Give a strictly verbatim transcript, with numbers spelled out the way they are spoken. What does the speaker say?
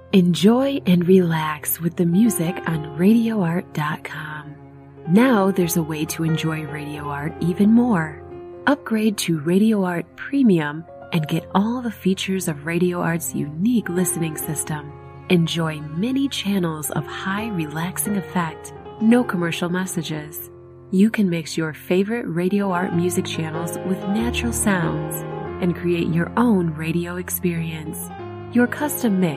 Enjoy and relax with the music on radio art dot com. Now there's a way to enjoy Radio Art even more. Upgrade to Radio Art Premium and get all the features of Radio Art's unique listening system. Enjoy many channels of high relaxing effect, no commercial messages. You can mix your favorite Radio Art music channels with natural sounds and create your own radio experience. Your custom mix